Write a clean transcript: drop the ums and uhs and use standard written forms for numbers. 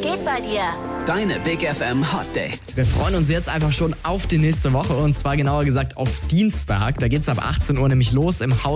geht bei dir? Deine Big FM Hot Dates. Wir freuen uns jetzt einfach schon auf die nächste Woche und zwar genauer gesagt auf Dienstag. Da geht's ab 18 Uhr nämlich los im Haus